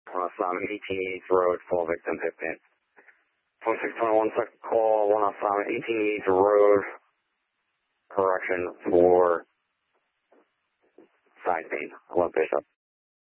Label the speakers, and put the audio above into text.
Speaker 1: 107 18 East Road, full victim hip pin. 2621 second call, 107 18 East Road, correction for side pain. 11 face up.